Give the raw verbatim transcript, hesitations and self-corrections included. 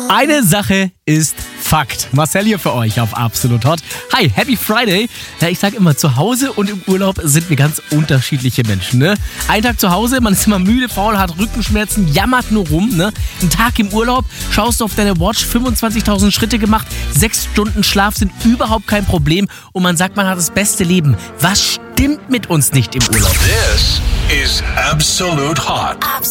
Eine Sache ist Fakt. Marcel hier für euch auf Absolut Hot. Hi, Happy Friday. Ja, ich sag immer, zu Hause und im Urlaub sind wir ganz unterschiedliche Menschen. Ne? Ein Tag zu Hause, man ist immer müde, faul, hat Rückenschmerzen, jammert nur rum. Ne? Ein Tag im Urlaub, schaust du auf deine Watch, fünfundzwanzigtausend Schritte gemacht, sechs Stunden Schlaf sind überhaupt kein Problem und man sagt, man hat das beste Leben. Was stimmt mit uns nicht im Urlaub? This is Absolute Hot.